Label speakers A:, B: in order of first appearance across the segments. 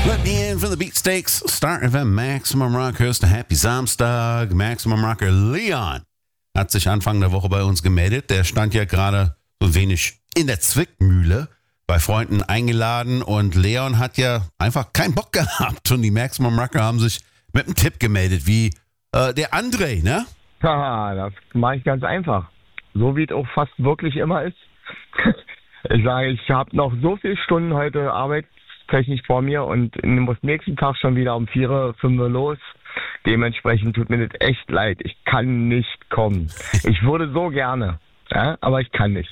A: Let me in from the Beatsteaks. Start FM Maximum Rock. Hörst du Happy Samstag. Maximum Rocker Leon hat sich Anfang der Woche bei uns gemeldet. Der stand ja gerade so ein wenig in der Zwickmühle, bei Freunden eingeladen. Und Leon hat ja einfach keinen Bock gehabt. Und die Maximum Rocker haben sich mit einem Tipp gemeldet, wie der André, ne?
B: Haha, das mache ich ganz einfach. So wie es auch fast wirklich immer ist. Ich sage, ich habe noch so viele Stunden heute arbeitstechnisch vor mir und muss nächsten Tag schon wieder um 4, 5 Uhr los. Dementsprechend tut mir das echt leid. Ich kann nicht kommen. Ich würde so gerne, ja, aber ich kann nicht.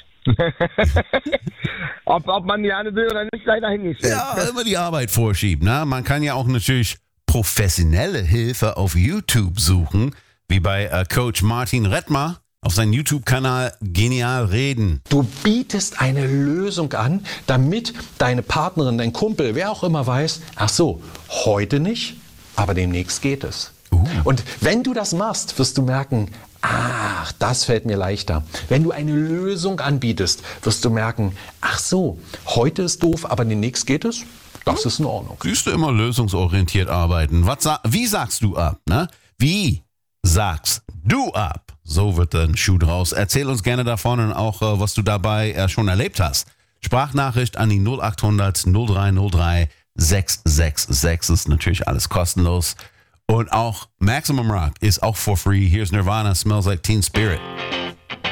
B: ob man gerne will oder nicht, sei dahingestellt.
A: Ja, immer die Arbeit vorschieben. Ne? Man kann ja auch natürlich professionelle Hilfe auf YouTube suchen, wie bei Coach Martin Rettmar auf seinem YouTube-Kanal Genial Reden.
C: Du bietest eine Lösung an, damit deine Partnerin, dein Kumpel, wer auch immer weiß, ach so, heute nicht, aber demnächst geht es. Und wenn du das machst, wirst du merken, ach, das fällt mir leichter. Wenn du eine Lösung anbietest, wirst du merken, ach so, heute ist doof, aber demnächst geht es. Das ist in Ordnung.
A: Siehst du, immer lösungsorientiert arbeiten. Wie sagst du ab? Ne? Wie sagst du ab? So wird ein Schuh draus. Erzähl uns gerne davon und auch, was du dabei schon erlebt hast. Sprachnachricht an die 0800 0303 666. Ist natürlich alles kostenlos. Und auch Maximum Rock ist auch for free. Here's Nirvana, Smells Like Teen Spirit.